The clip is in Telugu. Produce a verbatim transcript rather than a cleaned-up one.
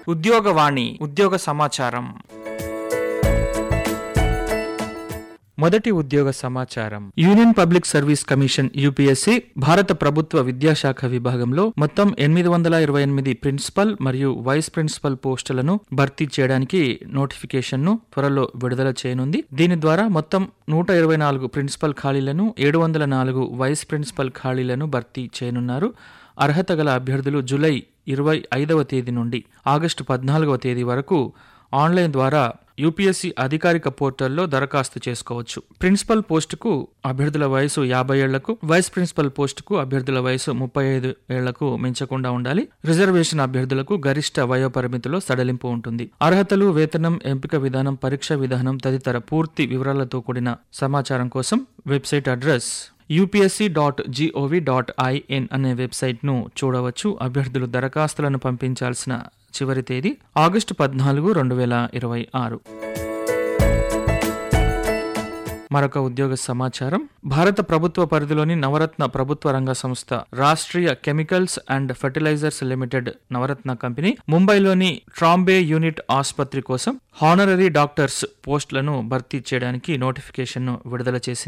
ఉద్యోగవాణి ఉద్యోగ సమాచారం. మొదటి ఉద్యోగ సమాచారం. Union public service commission UPSC భారత ప్రభుత్వ విద్యాశాఖ విభాగంలో మొత్తం ఎనిమిది వందల ఇరవై ఎనిమిది ప్రిన్సిపల్ మరియు వైస్ ప్రిన్సిపల్ పోస్టులను భర్తీ చేయడానికి నోటిఫికేషన్ ను త్వరలో విడుదల చేయనుంది. దీని ద్వారా మొత్తం నూట ఇరవై నాలుగు ప్రిన్సిపల్ ఖాళీలను, ఏడు వందల నాలుగు వైస్ ప్రిన్సిపల్ ఖాళీలను భర్తీ చేయనున్నారు. అర్హత గల అభ్యర్థులు జూలై ఇరవై ఐదవ తేదీ నుండి ఆగస్టు పద్నాలుగవ తేదీ వరకు ఆన్లైన్ ద్వారా యూపీఎస్సీ అధికారిక పోర్టల్లో దరఖాస్తు చేసుకోవచ్చు. ప్రిన్సిపల్ పోస్టుకు అభ్యర్థుల వయసు యాభై ఏళ్లకు, వైస్ ప్రిన్సిపల్ పోస్టుకు అభ్యర్థుల వయసు ముప్పై ఐదు ఏళ్లకు మించకుండా ఉండాలి. రిజర్వేషన్ అభ్యర్థులకు గరిష్ట వయోపరిమితిలో సడలింపు ఉంటుంది. అర్హతలు, వేతనం, ఎంపిక విధానం, పరీక్ష విధానం తదితర పూర్తి వివరాలతో కూడిన సమాచారం కోసం website address UPSC dot GOV dot IN అనే వెబ్సైట్ను చూడవచ్చు. అభ్యర్థులు దరఖాస్తులను పంపించాల్సిన చివరి తేదీ ఆగస్టు పద్నాలుగు రెండు వేల ఇరవై ఆరు. మరొక ఉద్యోగ సమాచారం. భారత ప్రభుత్వ పరిధిలోని నవరత్న ప్రభుత్వ రంగ సంస్థ Rashtriya chemicals and fertilisers limited Navratna company ముంబైలోని ట్రాంబే యూనిట్ ఆసుపత్రి కోసం హానరరీ డాక్టర్స్ పోస్టులను భర్తీ చేయడానికి నోటిఫికేషన్ ను విడుదల చేసింది.